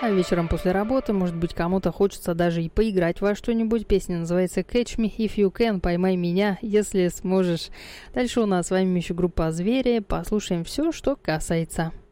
А вечером после работы, может быть, кому-то хочется даже и поиграть во что-нибудь. Песня называется «Catch Me If You Can», «Поймай меня, если сможешь». Дальше у нас с вами еще группа «Звери». Послушаем все, что касается